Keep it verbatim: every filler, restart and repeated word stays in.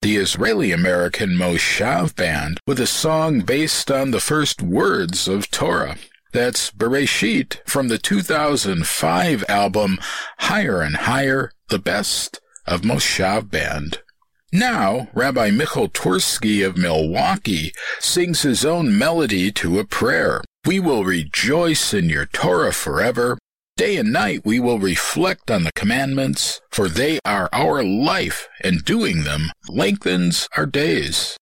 the Israeli-American Moshav Band with a song based on the first words of Torah. That's Bereshit from the two thousand five album Higher and Higher, the best of Moshav Band. Now, Rabbi Michal Twerski of Milwaukee sings his own melody to a prayer. We will rejoice in your Torah forever. Day and night we will reflect on the commandments, for they are our life, and doing them lengthens our days.